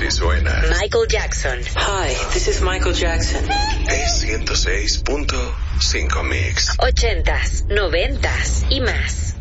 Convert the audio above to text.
Así suena Michael Jackson. Hi, this is Michael Jackson. Es 106.5 Mix. 80s, 90s y más.